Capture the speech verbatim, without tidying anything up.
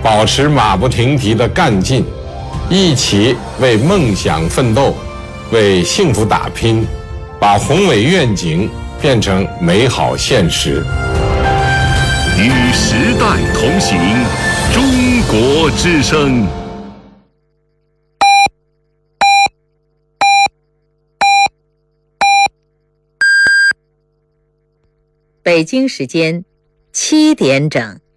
保持马不停蹄的干劲，一起为梦想奋斗，为幸福打拼，把宏伟愿景变成美好现实。 与时代同行，中国之声。 北京时间七点整。